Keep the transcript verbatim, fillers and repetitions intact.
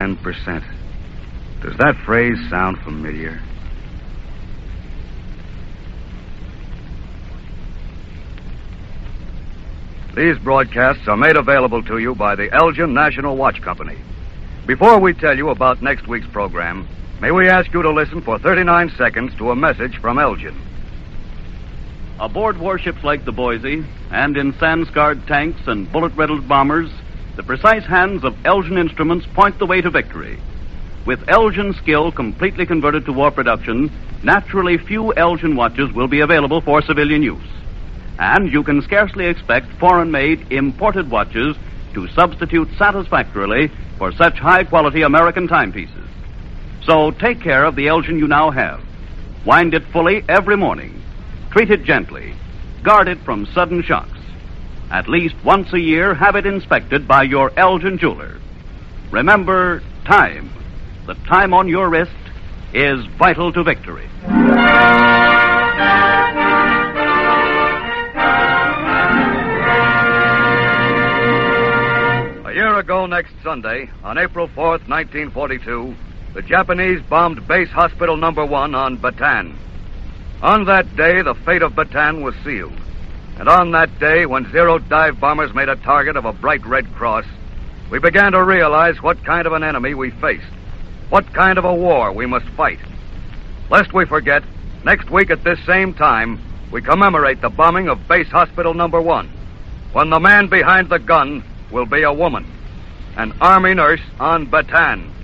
ten percent. Does that phrase sound familiar? These broadcasts are made available to you by the Elgin National Watch Company. Before we tell you about next week's program, may we ask you to listen for thirty-nine seconds to a message from Elgin. Aboard warships like the Boise, and in sand-scarred tanks and bullet-riddled bombers, the precise hands of Elgin instruments point the way to victory. With Elgin skill completely converted to war production, naturally few Elgin watches will be available for civilian use. And you can scarcely expect foreign-made, imported watches to substitute satisfactorily for such high-quality American timepieces. So take care of the Elgin you now have. Wind it fully every morning. Treat it gently. Guard it from sudden shocks. At least once a year, have it inspected by your Elgin jeweler. Remember, time. The time on your wrist is vital to victory. A year ago next Sunday, on April fourth, nineteen forty-two, the Japanese bombed Base Hospital Number One on Bataan. On that day, the fate of Bataan was sealed. And on that day, when Zero dive bombers made a target of a bright red cross, we began to realize what kind of an enemy we faced, what kind of a war we must fight. Lest we forget, next week at this same time, we commemorate the bombing of Base Hospital Number One, when the man behind the gun will be a woman, an Army nurse on Bataan.